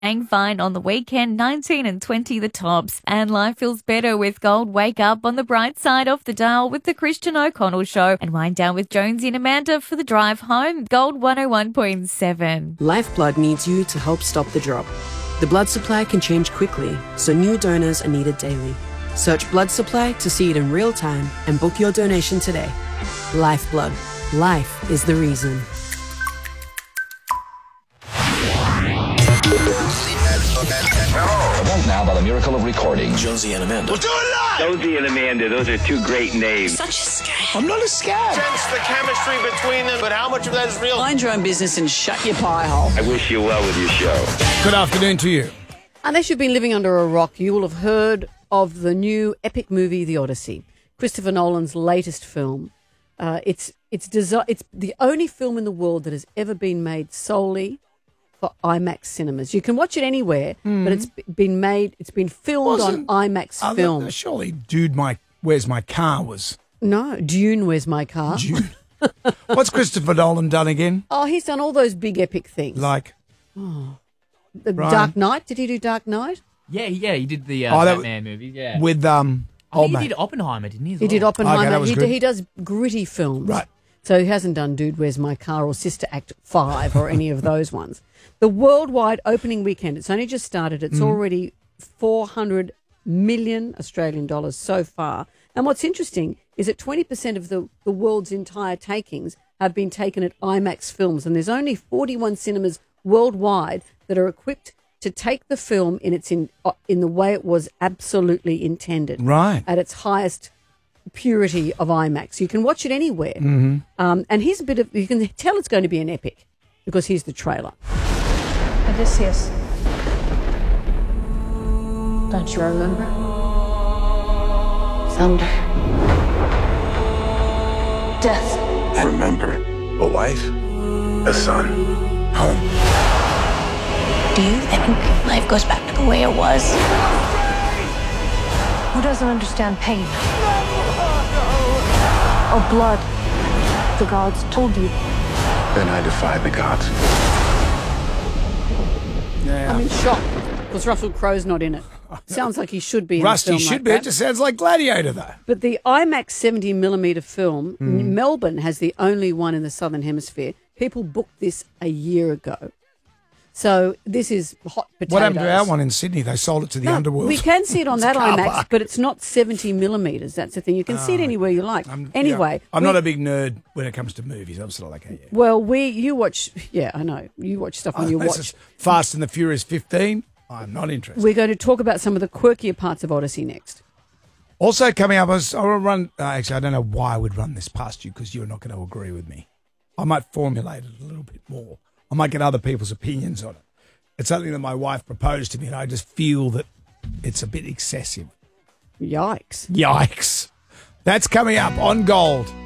Hang fine on the weekend, 19 and 20 the tops. And life feels better with Gold. Wake up on the bright side off the dial with the Christian O'Connell Show. And wind down with Jonesy and Amanda for the drive home. Gold 101.7. Lifeblood needs you to help stop the drop. The blood supply can change quickly, so new donors are needed daily. Search blood supply to see it in real time and book your donation today. Lifeblood. Life is the reason. Event now by the miracle of recording. Jonesy and Amanda. We'll do it live! Jonesy and Amanda, those are two great names. Such a scam. I'm not a scam. Sense the chemistry between them, but how much of that is real? Mind your own business and shut your pie hole. I wish you well with your show. Good afternoon to you. Unless you've been living under a rock, you will have heard of the new epic movie, The Odyssey, Christopher Nolan's latest film. It's the only film in the world that has ever been made solely for IMAX cinemas. You can watch it anywhere, but it's been filmed on IMAX film. Surely Where's My Car was. No, Dune, Where's My Car? Dune. What's Christopher Nolan done again? Oh, he's done all those big epic things. Like? Dark Knight. Did he do Dark Knight? Yeah, he did the Batman movie. Yeah, with I think he did Oppenheimer, didn't he? He did Oppenheimer. Okay, he does gritty films. Right. So he hasn't done Dude, Where's My Car or Sister Act 5 or any of those ones. The worldwide opening weekend, it's only just started. It's already 400 million Australian dollars so far. And what's interesting is that 20% of the world's entire takings have been taken at IMAX films. And there's only 41 cinemas worldwide that are equipped to take the film in the way it was absolutely intended. Right. At its highest purity of IMAX. You can watch it anywhere. And here's you can tell it's going to be an epic because here's the trailer. Odysseus. Don't you remember? Thunder. Death. I remember a wife, a son, home. Do you think life goes back to the way it was? Who doesn't understand pain? Or blood? The gods told you. Then I defy the gods. Yeah. I'm in shock because Russell Crowe's not in it. Sounds like he should be in a film Rusty should like be. that. It just sounds like Gladiator, though. But the IMAX 70mm film, Melbourne has the only one in the Southern Hemisphere. People booked this a year ago. So this is hot potatoes. What happened to our one in Sydney? They sold it to the underworld. We can see it on that car IMAX, park. but it's not 70mm. That's the thing. You can see it anywhere you like. Anyway. I'm not a big nerd when it comes to movies. I'm sort of like, yeah. Well, you watch, I know. You watch stuff on your watch. Fast and the Furious 15. I'm not interested. We're going to talk about some of the quirkier parts of Odyssey next. Also coming up, I'll run. Actually, I don't know why I would run this past you because you're not going to agree with me. I might formulate it a little bit more. I might get other people's opinions on it. It's something that my wife proposed to me, and I just feel that it's a bit excessive. Yikes. That's coming up on Gold.